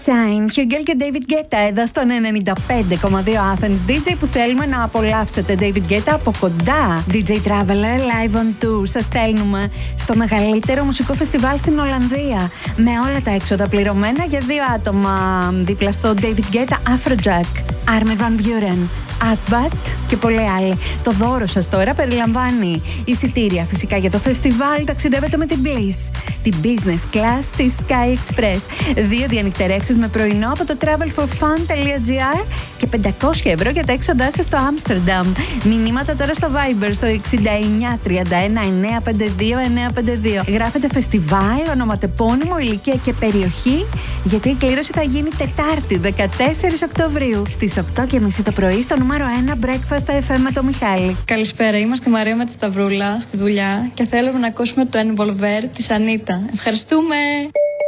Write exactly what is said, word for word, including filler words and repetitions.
Sign, Hugh Girl και David Guetta εδώ στον ενενήντα πέντε κόμμα δύο Athens. ντι τζέι που θέλουμε να απολαύσετε. David Guetta από κοντά. ντι τζέι Traveler Live on Tour. Σας στέλνουμε στο μεγαλύτερο μουσικό φεστιβάλ στην Ολλανδία. Με όλα τα έξοδα πληρωμένα για δύο άτομα. Δίπλα στο David Guetta, Afrojack, Armin van Buuren, Atbat και πολλοί άλλοι. Το δώρο σας τώρα περιλαμβάνει εισιτήρια φυσικά για το φεστιβάλ. Ταξιδεύετε με την Bliss, την business class της Sky Express. Δύο διανυκτερεύσεις με πρωινό από το travel for fun τελεία τζι άρ και πεντακόσια ευρώ για τα έξοδά σας στο Άμστερνταμ. Μηνύματα τώρα στο Viber στο εξήντα εννιά τριάντα ένα εννιακόσια πενήντα δύο εννιακόσια πενήντα δύο. Γράφετε φεστιβάλ, ονοματεπώνυμο, ηλικία και περιοχή, γιατί η κλήρωση θα γίνει Τετάρτη δεκατέσσερις Οκτωβρίου στις οκτώ και μισή το πρωί στο νούμερο ένα Breakfast εφ εμ με το Μιχάλη. Καλησπέρα, είμαστε η Μαρία με τη Σταυρούλα στη δουλειά και θέλουμε να ακούσουμε το Envolver της Ανίτα. Ευχαριστούμε!